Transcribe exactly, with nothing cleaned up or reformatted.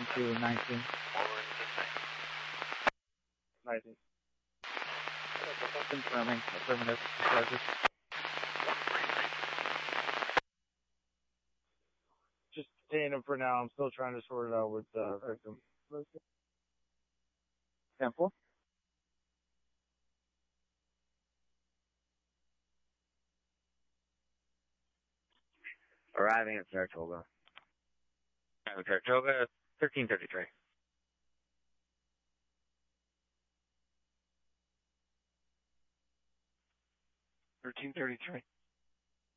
one two nineteen. nineteen. Confirming. Affirmative. Charges. Just detain him for now. I'm still trying to sort it out with the uh, victim. Temple? Arriving at Saratoga. Arriving at Saratoga, thirteen thirty-three. thirteen thirty-three.